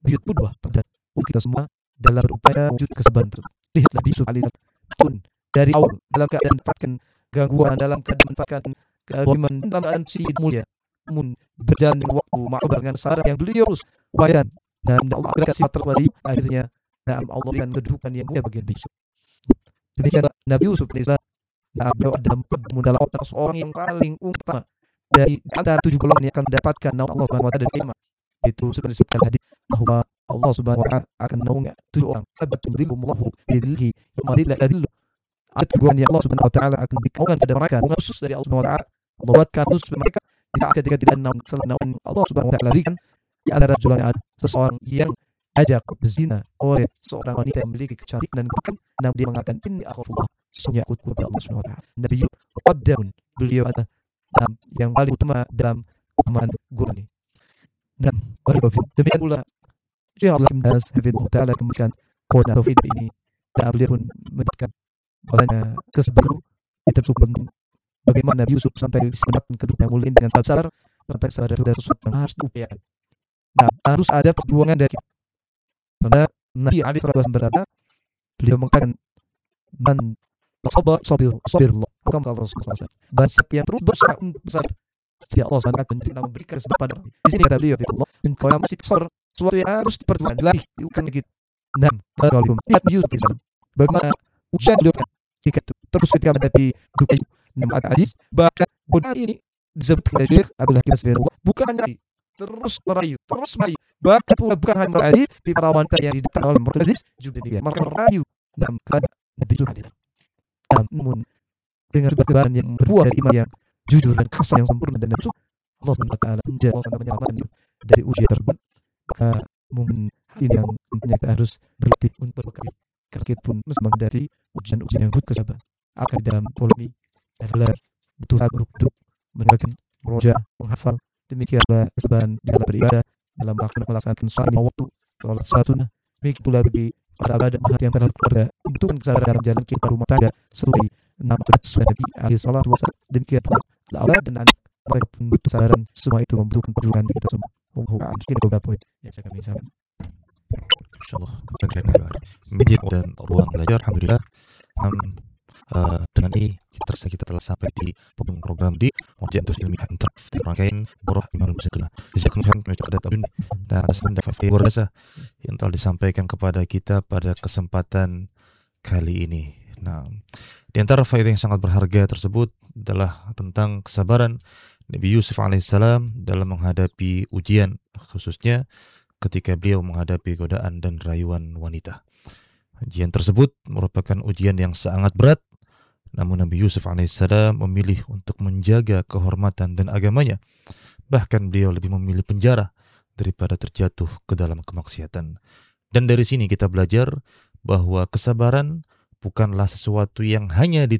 buyut qudwah pada kita semua dalam berupaya wujud kesabaran tersebut. Lihatlah Nabi Yusuf alaihissalam dari awal dalam keadaan mendapatkan gangguan, dalam keadaan mendapatkan kezaliman, dalam keadaan sihir mulia, namun berjalan dengan waktu ma'abar dengan syarat yang beliau harus upayakan, dan Allah berikan sifat terbaik, akhirnya Allah berikan kedudukan yang mulia bagi Nabi Yusuf. Demikian Nabi Yusuf alaihissalam dalam otak seorang yang paling utama dari antara 7 golongan yang akan mendapatkan naungan Allah Subhanahu wa taala dari kiamat. Itu seperti disebutkan hadis bahwa Allah Subhanahu wa taala akan menaungi 7 orang, sabatun yudhilluhumullahu bidhillihi yawma la yadhillu. Ada tujuan yang Allah Subhanahu wa taala akan berikan kepada mereka, khusus dari Allah Subhanahu wa taala. Allah buatkan khusus mereka ketika tidak naungan selain naungan Allah Subhanahu wa taala berikan. Di antara jumlah ada seseorang yang ajak berzina oleh seorang wanita yang memiliki kecantikan dan kekayaan, namun dia mengatakan inni akhafullah, sesungguhnya aku takut kepada Allah Subhanahu wa taala. Nabi Qaddamun, beliau adalah yang paling utama dalam hukuman guru ini. Dan demikian pula Syekh Abdul Hakim Nas hafizahullah taala kemudian poin tauhid ini, dan beliau pun menyebutkan bahwasanya kesabaran itu cukup penting. Bagaimana Nabi Yusuf sampai mendapatkan kedudukan yang mulia dengan sabar, sampai sadar sudah sesuatu yang harus diupayakan. Nah, harus ada perjuangan dari kita. Karena Nabi alaihi wasallam berkata, beliau mengatakan man sabar sabirullah, bukan kalau Rasulullah SAW. Dan siapa yang terus berusaha besar, sehingga Allah SWT akan memberikan sebab pada. Di sini kata beliau, Allah, engkau yang masih besar, sesuatu yang harus diperjuangkan, dilatih, diukan lagi. Dan bagaimana lihat Yusuf alaihissalam, bagaimana ujian beliau kan terus ketika menghadapi Dukai Nam'at Aziz, bahkan benar ini disebutkan oleh Syekh Abdul Hakim Nasbirullah, bukan hanya terus merayu, bahkan bukan hanya merayu di para wanita yang didatang oleh Mu'taziz, juga dia mereka merayu dalam keadaan Nabi Yusuf hadir. Namun dengan sebuah kebaran yang berbuah dari iman yang jujur dan kasar yang sempurna dan nafsu, Allah SWT menyelamatkan dari ujian tersebut. Maka mungkin ini yang kita harus berlatih untuk berkali. Karena kita pun mesti menghadapi ujian-ujian yang butuh kesabaran. Akan dalam polemik adalah butuh duduk, mendengarkan, meroja, menghafal. Demikianlah kesabaran dalam beribadah, dalam melaksanakan sholat waktu, sholat sunnah. Demikian pula bagi para abad yang terhadap keluarga, untuk kesabaran dalam jalan kita rumah tangga sesuai nama sesuai Nabi alaihi salatu wasallam. Demikian pula Allah dan anak mereka pun butuh kesabaran. Semua itu membutuhkan perjuangan kita semua. Mungkin beberapa poin yang saya kami sampaikan. Insyaallah media dan ruang belajar, alhamdulillah. Dengan ini kita telah sampai di penghujung program di Mu'jizat Ilmiah Interaktif rangkaian Boroh Imam Al-Musykilah. Jazakumullah khairan dan atas luar biasa yang telah disampaikan kepada kita pada kesempatan kali ini. Nah, di antara faedah yang sangat berharga tersebut adalah tentang kesabaran Nabi Yusuf alaihissalam dalam menghadapi ujian, khususnya ketika beliau menghadapi godaan dan rayuan wanita. Ujian tersebut merupakan ujian yang sangat berat, namun Nabi Yusuf alaihissalam memilih untuk menjaga kehormatan dan agamanya. Bahkan beliau lebih memilih penjara daripada terjatuh ke dalam kemaksiatan. Dan dari sini kita belajar bahwa kesabaran bukanlah sesuatu yang hanya